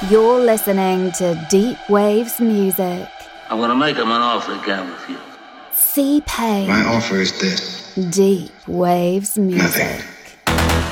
You're listening to Deep Waves Music. I'm gonna make him an offer again with you. C-Pain. My offer is this. Deep Waves Music. Nothing.